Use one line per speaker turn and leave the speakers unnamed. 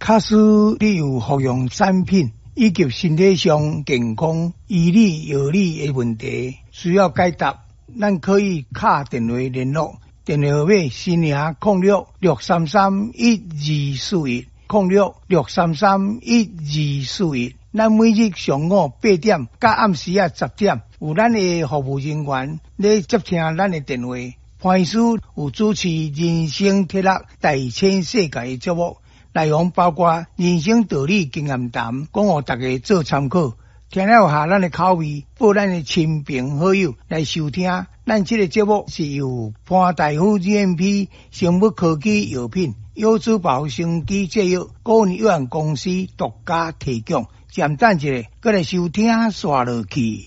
假使你有服用产品以及身体上健康、医理药理的问题需要解答，咱可以打电话联络，电话号码是0663311241，0663311241。咱每日上午8点，甲暗时10点，有咱的服务人员咧接听咱的电话。潘医师有主持人生铁乐大千世界的节目，内容包括人生道理、经验谈，讲互大家做参考。听了下咱的口味，报咱的亲朋好友来收听。咱这个节目是由潘大夫 GMP 生物科技药品优质保生机制药个人有限公司独家提供。暂等一下，再来收听刷落去。